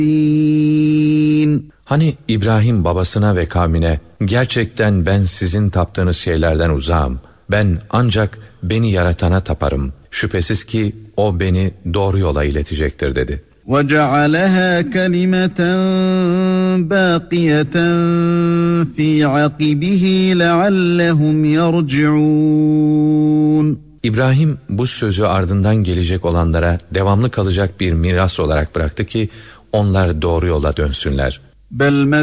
Hani İbrahim babasına ve kavmine, gerçekten ben sizin taptığınız şeylerden uzağım. Ben ancak beni yaratana taparım. Şüphesiz ki o beni doğru yola iletecektir dedi. وَجَعَلَهَا كَلِمَةً بَاقِيَةً فِي عَقِبِهِ لَعَلَّهُمْ يَرْجِعُونَ. İbrahim bu sözü ardından gelecek olanlara devamlı kalacak bir miras olarak bıraktı ki onlar doğru yola dönsünler. بَلْ